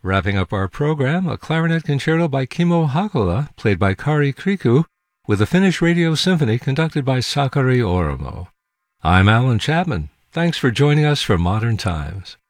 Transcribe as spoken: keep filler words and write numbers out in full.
Wrapping up our program, a clarinet concerto by Kimmo Hakola, played by Kari Kriku, with the Finnish Radio Symphony conducted by Sakari Oramo. I'm Alan Chapman. Thanks for joining us for Modern Times.